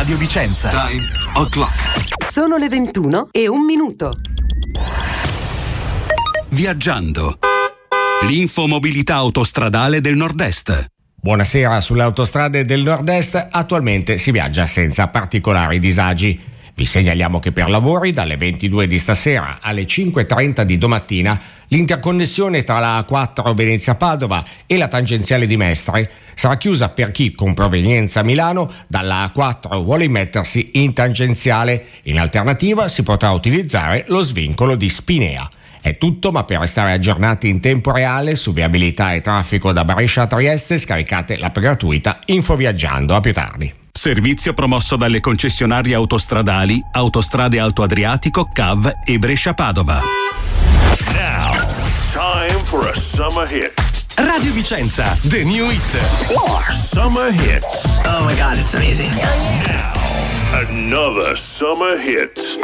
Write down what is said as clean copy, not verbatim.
Radio Vicenza. Time o'clock. Sono le 21:01. Viaggiando. L'infomobilità autostradale del Nord-Est. Buonasera, sulle autostrade del Nord-Est attualmente si viaggia senza particolari disagi. Vi segnaliamo che per lavori dalle 22 di stasera alle 5:30 di domattina l'interconnessione tra la A4 Venezia-Padova e la tangenziale di Mestre sarà chiusa per chi con provenienza Milano dalla A4 vuole immettersi in tangenziale. In alternativa si potrà utilizzare lo svincolo di Spinea. È tutto, ma per restare aggiornati in tempo reale su viabilità e traffico da Brescia a Trieste scaricate l'app gratuita Infoviaggiando. A più tardi. Servizio promosso dalle concessionarie autostradali Autostrade Alto Adriatico, CAV e Brescia-Padova. Now, time for a summer hit. Radio Vicenza, the new hit. Summer hits. Oh my God, it's amazing. Now, another summer hit.